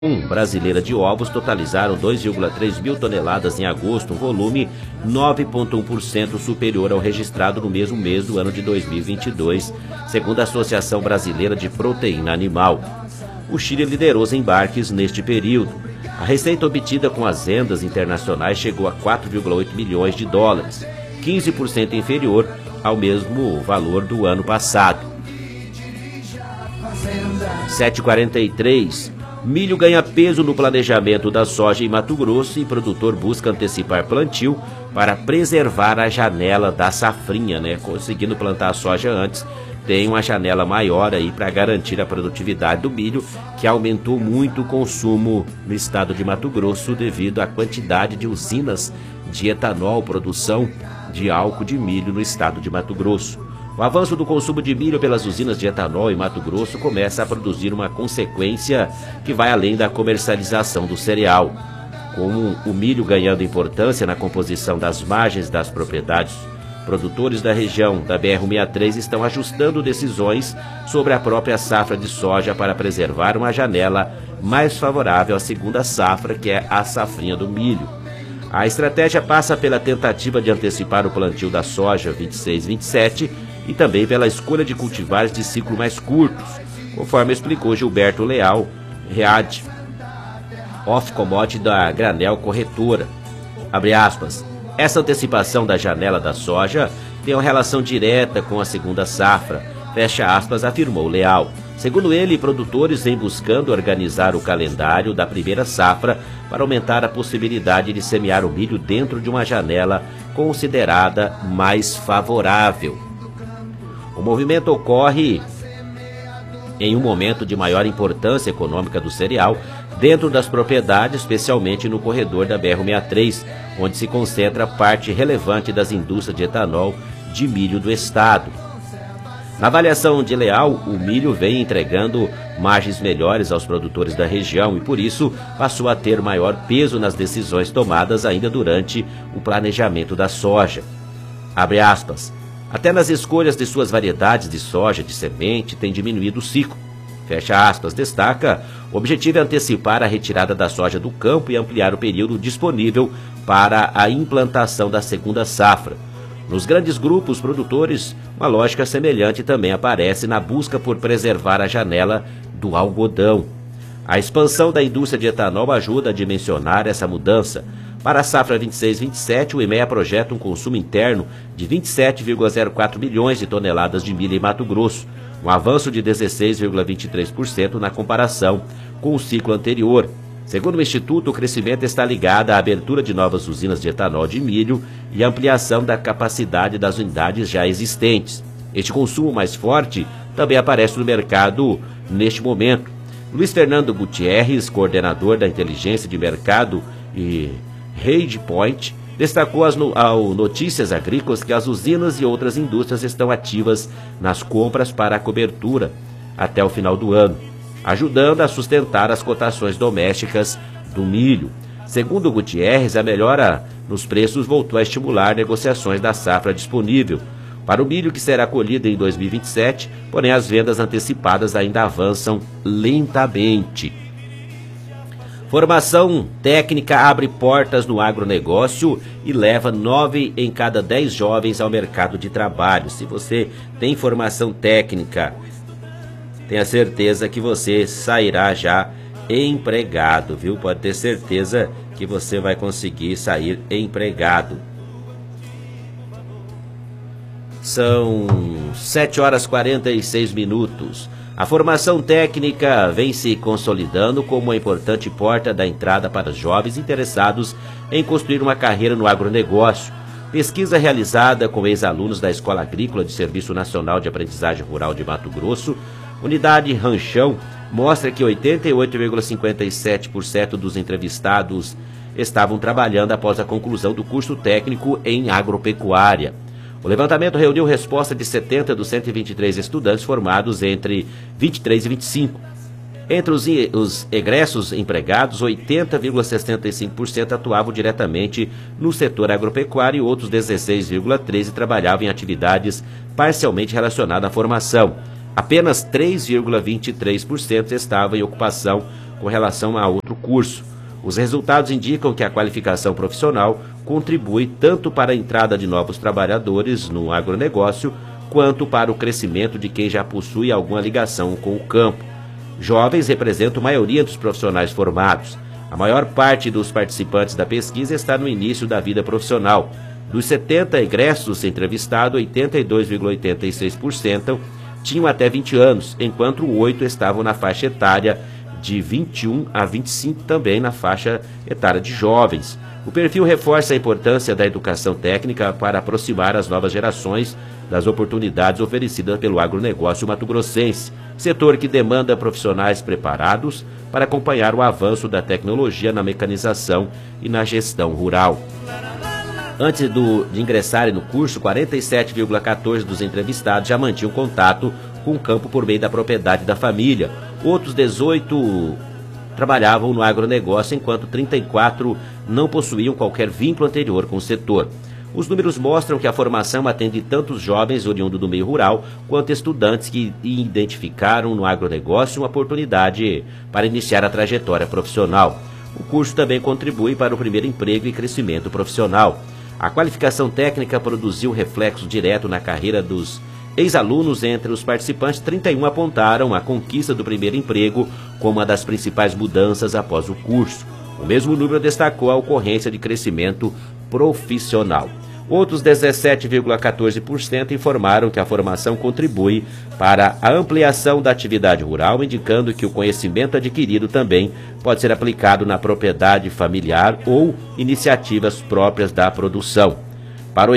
brasileira de ovos totalizaram 2,3 mil toneladas em agosto, um volume 9,1% superior ao registrado no mesmo mês do ano de 2022, segundo a Associação Brasileira de Proteína Animal. O Chile liderou os embarques neste período. A receita obtida com as vendas internacionais chegou a 4,8 milhões de dólares, 15% inferior ao mesmo valor do ano passado. 7h43. Milho ganha peso no planejamento da soja em Mato Grosso e produtor busca antecipar plantio para preservar a janela da safrinha, Conseguindo plantar a soja antes, tem uma janela maior aí para garantir a produtividade do milho, que aumentou muito o consumo no estado de Mato Grosso devido à quantidade de usinas de etanol, produção de álcool de milho no estado de Mato Grosso. O avanço do consumo de milho pelas usinas de etanol em Mato Grosso começa a produzir uma consequência que vai além da comercialização do cereal. Com o milho ganhando importância na composição das margens das propriedades, produtores da região da BR-163 estão ajustando decisões sobre a própria safra de soja para preservar uma janela mais favorável à segunda safra, que é a safrinha do milho. A estratégia passa pela tentativa de antecipar o plantio da soja 26-27 e também pela escolha de cultivares de ciclo mais curtos, conforme explicou Gilberto Leal, Head of Commodity da Granel Corretora. Abre aspas. Essa antecipação da janela da soja tem uma relação direta com a segunda safra, fecha aspas, afirmou Leal. Segundo ele, produtores vêm buscando organizar o calendário da primeira safra para aumentar a possibilidade de semear o milho dentro de uma janela considerada mais favorável. O movimento ocorre em um momento de maior importância econômica do cereal dentro das propriedades, especialmente no corredor da BR-163, onde se concentra parte relevante das indústrias de etanol de milho do estado. Na avaliação de Leal, o milho vem entregando margens melhores aos produtores da região e, por isso, passou a ter maior peso nas decisões tomadas ainda durante o planejamento da soja. Abre aspas. Até nas escolhas de suas variedades de soja de semente tem diminuído o ciclo. Fecha aspas, destaca, o objetivo é antecipar a retirada da soja do campo e ampliar o período disponível para a implantação da segunda safra. Nos grandes grupos produtores, uma lógica semelhante também aparece na busca por preservar a janela do algodão. A expansão da indústria de etanol ajuda a dimensionar essa mudança. Para a safra 26-27, o IMEA projeta um consumo interno de 27,04 milhões de toneladas de milho em Mato Grosso, um avanço de 16,23% na comparação com o ciclo anterior. Segundo o Instituto, o crescimento está ligado à abertura de novas usinas de etanol de milho e à ampliação da capacidade das unidades já existentes. Este consumo mais forte também aparece no mercado neste momento. Luiz Fernando Gutierrez, coordenador da inteligência de mercado e Rede Point, destacou ao Notícias Agrícolas que as usinas e outras indústrias estão ativas nas compras para a cobertura até o final do ano, ajudando a sustentar as cotações domésticas do milho. Segundo Gutierrez, a melhora nos preços voltou a estimular negociações da safra disponível para o milho que será colhido em 2027, porém as vendas antecipadas ainda avançam lentamente. Formação técnica abre portas no agronegócio e leva 9 em cada 10 jovens ao mercado de trabalho. Se você tem formação técnica, tenha certeza que você sairá já empregado, viu? Pode ter certeza que você vai conseguir sair empregado. São 7h46. A formação técnica vem se consolidando como uma importante porta da entrada para os jovens interessados em construir uma carreira no agronegócio. Pesquisa realizada com ex-alunos da Escola Agrícola de Serviço Nacional de Aprendizagem Rural de Mato Grosso, Unidade Ranchão, mostra que 88,57% dos entrevistados estavam trabalhando após a conclusão do curso técnico em agropecuária. O levantamento reuniu resposta de 70 dos 123 estudantes formados entre 23 e 25. Entre os egressos empregados, 80,65% atuavam diretamente no setor agropecuário e outros 16,13% trabalhavam em atividades parcialmente relacionadas à formação. Apenas 3,23% estavam em ocupação com relação a outro curso. Os resultados indicam que a qualificação profissional contribui tanto para a entrada de novos trabalhadores no agronegócio, quanto para o crescimento de quem já possui alguma ligação com o campo. Jovens representam a maioria dos profissionais formados. A maior parte dos participantes da pesquisa está no início da vida profissional. Dos 70 egressos entrevistados, 82,86% tinham até 20 anos, enquanto 8 estavam na faixa etária de 21 a 25, também na faixa etária de jovens. O perfil reforça a importância da educação técnica para aproximar as novas gerações das oportunidades oferecidas pelo agronegócio mato-grossense, setor que demanda profissionais preparados para acompanhar o avanço da tecnologia na mecanização e na gestão rural. Antes de ingressarem no curso, 47,14% dos entrevistados já mantinham contato com o campo por meio da propriedade da família. Outros 18 trabalhavam no agronegócio, enquanto 34 não possuíam qualquer vínculo anterior com o setor. Os números mostram que a formação atende tanto os jovens oriundos do meio rural, quanto estudantes que identificaram no agronegócio uma oportunidade para iniciar a trajetória profissional. O curso também contribui para o primeiro emprego e crescimento profissional. A qualificação técnica produziu reflexo direto na carreira dos ex-alunos. Entre os participantes, 31 apontaram a conquista do primeiro emprego como uma das principais mudanças após o curso. O mesmo número destacou a ocorrência de crescimento profissional. Outros 17,14% informaram que a formação contribui para a ampliação da atividade rural, indicando que o conhecimento adquirido também pode ser aplicado na propriedade familiar ou iniciativas próprias da produção. Para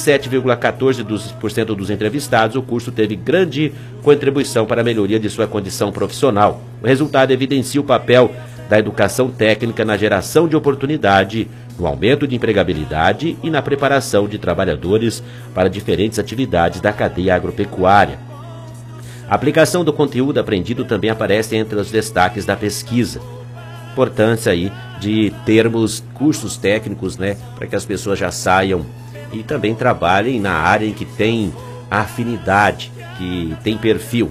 87,14% dos entrevistados, o curso teve grande contribuição para a melhoria de sua condição profissional. O resultado evidencia o papel da educação técnica na geração de oportunidade, no aumento de empregabilidade e na preparação de trabalhadores para diferentes atividades da cadeia agropecuária. A aplicação do conteúdo aprendido também aparece entre os destaques da pesquisa. Importância aí de termos cursos técnicos, para que as pessoas já saiam e também trabalhem na área em que tem afinidade, que tem perfil.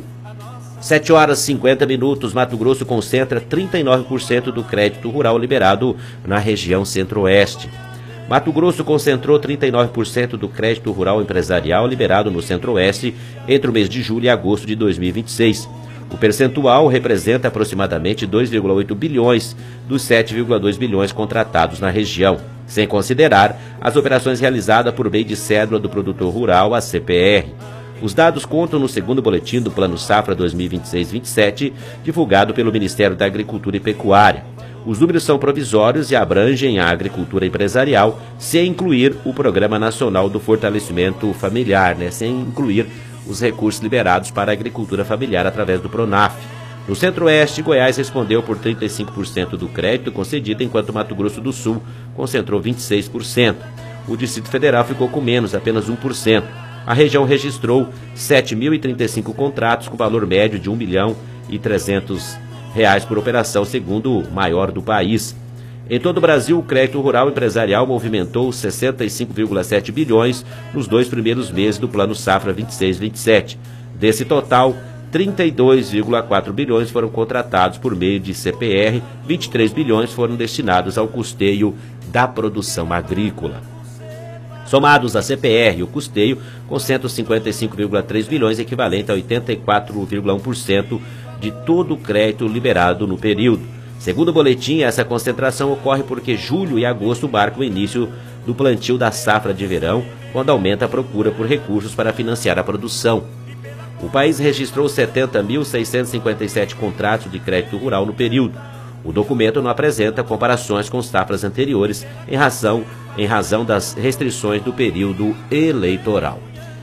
7h50, Mato Grosso concentra 39% do crédito rural liberado na região centro-oeste. Mato Grosso concentrou 39% do crédito rural empresarial liberado no centro-oeste entre o mês de julho e agosto de 2026. O percentual representa aproximadamente 2,8 bilhões dos 7,2 bilhões contratados na região, sem considerar as operações realizadas por meio de cédula do produtor rural, a CPR. Os dados contam no segundo boletim do Plano Safra 2026-27, divulgado pelo Ministério da Agricultura e Pecuária. Os números são provisórios e abrangem a agricultura empresarial, sem incluir o Programa Nacional do Fortalecimento Familiar, sem incluir os recursos liberados para a agricultura familiar através do PRONAF. No Centro-Oeste, Goiás respondeu por 35% do crédito concedido, enquanto Mato Grosso do Sul concentrou 26%. O Distrito Federal ficou com menos, apenas 1%. A região registrou 7.035 contratos com valor médio de R$ 1.300.000 por operação, segundo o maior do país. Em todo o Brasil, o crédito rural empresarial movimentou 65,7 bilhões nos 2 primeiros meses do Plano Safra 26-27. Desse total, 32,4 bilhões foram contratados por meio de CPR, 23 bilhões foram destinados ao custeio da produção agrícola. Somados a CPR e o custeio, concentram 55,3 bilhões, equivalente a 84,1% de todo o crédito liberado no período. Segundo o boletim, essa concentração ocorre porque julho e agosto marcam o início do plantio da safra de verão, quando aumenta a procura por recursos para financiar a produção. O país registrou 70.657 contratos de crédito rural no período. O documento não apresenta comparações com safras anteriores em razão das restrições do período eleitoral.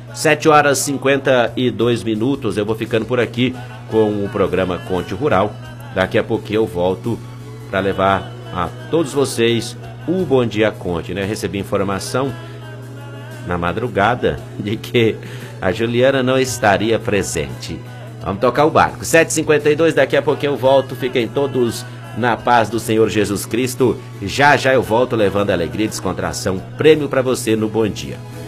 7h52, eu vou ficando por aqui com o programa Conte Rural. Daqui a pouquinho eu volto para levar a todos vocês o Bom Dia Conte, Recebi informação na madrugada de que a Juliana não estaria presente. Vamos tocar o barco. 7h52, daqui a pouquinho eu volto. Fiquem todos na paz do Senhor Jesus Cristo. Já eu volto levando alegria e descontração. Prêmio para você no Bom Dia.